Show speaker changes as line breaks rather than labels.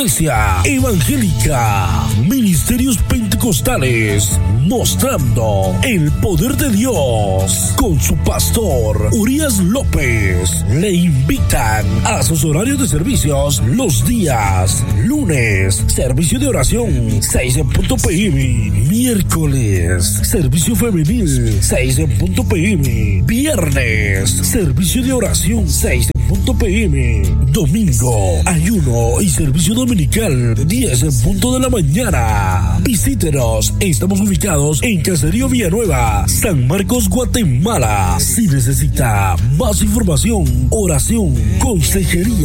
Iglesia Evangélica Ministerios Pentecostales, mostrando el poder de Dios con su pastor Urias López. Le invitan a sus horarios de servicios los días lunes, servicio de oración 6 p.m, miércoles, servicio femenil 6 p.m, viernes, servicio de oración 6 p.m, domingo, ayuno y servicio dominical 10 de la mañana. Visítenos, estamos ubicados en Caserío Villanueva, San Marcos, Guatemala. Si necesita más información, oración, consejería